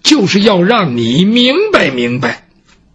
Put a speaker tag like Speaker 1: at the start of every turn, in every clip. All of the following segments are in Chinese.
Speaker 1: 就是要让你明白明白。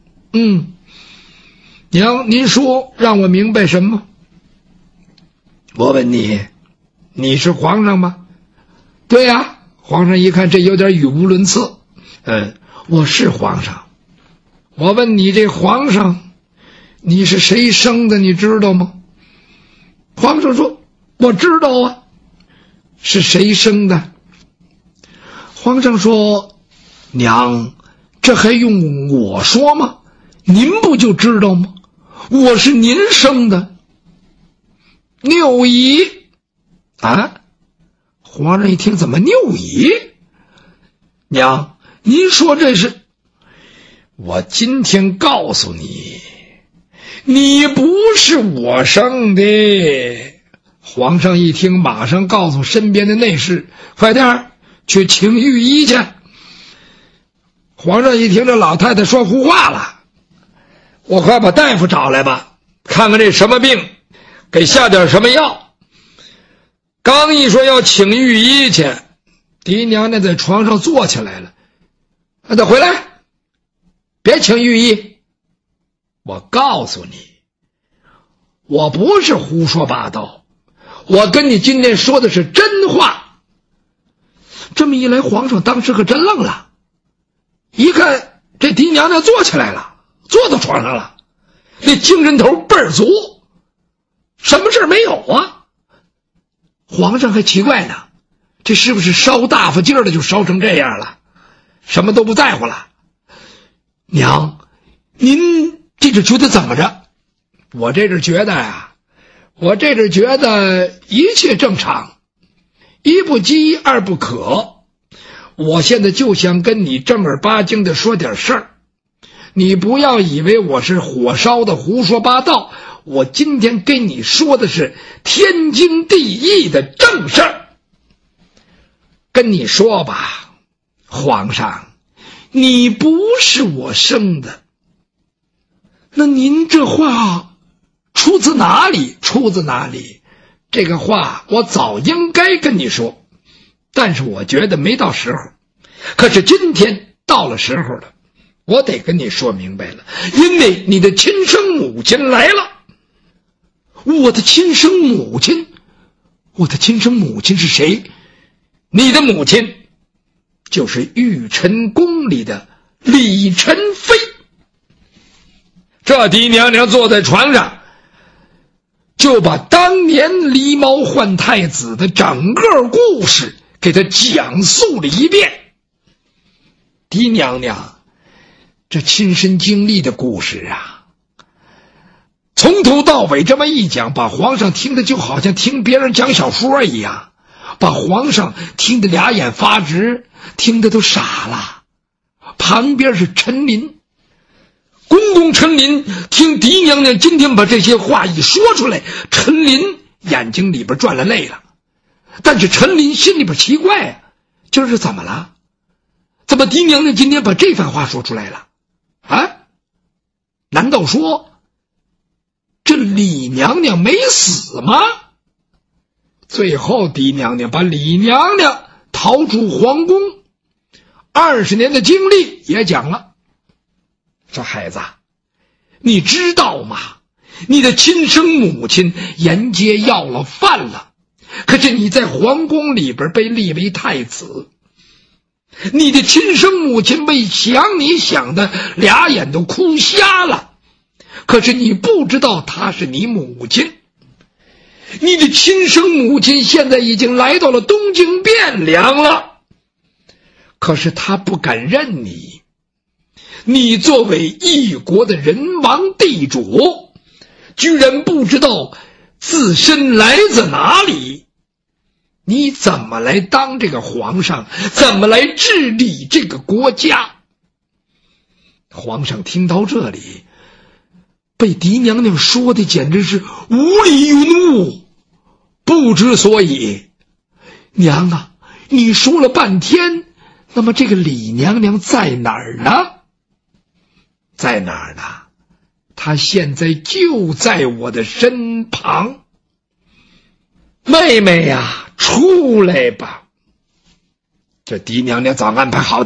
Speaker 1: 娘，您说让我明白什么？我问你，你是皇上吗？对呀，皇上一看这有点语无伦次。我是皇上。我问你，这皇上你是谁生的，你知道吗？皇上说我知道啊。是谁生的？皇上说，娘，这还用我说吗？您不就知道吗？我是您生的。谬仪啊！皇上一听，怎么谬仪？娘，您说这是？我今天告诉你，你不是我生的。皇上一听，马上告诉身边的内侍，快点去请御医去。皇上一听这老太太说胡话了，我快把大夫找来吧，看看这什么病，给下点什么药。刚一说要请御医去，狄娘娘在床上坐起来了。得回来，别请御医。我告诉你，我不是胡说八道，我跟你今天说的是真话。这么一来，皇上当时可真愣了，一看这狄娘娘坐起来了，坐到床上了，那精神头倍儿足，什么事没有啊？皇上还奇怪呢，这是不是烧大发劲儿的就烧成这样了，什么都不在乎了？娘，您这是觉得怎么着？我这是觉得呀，我这是觉得一切正常，一不饥二不渴。我现在就想跟你正儿八经的说点事儿，你不要以为我是火烧的胡说八道，我今天跟你说的是天经地义的正事儿。跟你说吧，皇上，你不是我生的。那您这话出自哪里？出自哪里？这个话我早应该跟你说，但是我觉得没到时候。可是今天到了时候了，我得跟你说明白了，因为你的亲生母亲来了。我的亲生母亲？我的亲生母亲是谁？你的母亲就是玉宸宫里的李宸妃。这狄娘娘坐在床上，就把当年狸猫换太子的整个故事给他讲述了一遍。狄娘娘这亲身经历的故事啊，从头到尾这么一讲，把皇上听得就好像听别人讲小说一样，把皇上听得俩眼发直，听得都傻了。旁边是陈琳，公公陈琳听狄娘娘今天把这些话一说出来，陈琳眼睛里边转了泪了。但是陈琳心里边奇怪，今儿是怎么了？怎么狄娘娘今天把这番话说出来了啊？难道说这李娘娘没死吗？最后狄娘娘把李娘娘逃出皇宫20年的经历也讲了。说孩子，你知道吗？你的亲生母亲沿街要了饭了，可是你在皇宫里边被立为太子。你的亲生母亲为想你想的俩眼都哭瞎了，可是你不知道她是你母亲。你的亲生母亲现在已经来到了东京汴梁了，可是她不敢认你。你作为一国的人王地主，居然不知道自身来自哪里，你怎么来当这个皇上？怎么来治理这个国家？皇上听到这里，被狄娘娘说的简直是无理云雾，不知所以。娘啊，你说了半天，那么这个李娘娘在哪儿呢？在哪儿呢？她现在就在我的身旁。妹妹呀，出来吧。这狄娘娘早安排好的